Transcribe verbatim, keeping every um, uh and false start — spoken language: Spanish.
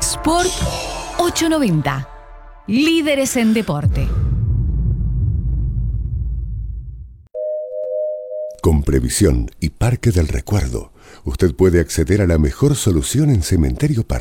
Sport ochocientos noventa. Líderes en deporte. Con Previsión y Parque del Recuerdo, usted puede acceder a la mejor solución en Cementerio Parque.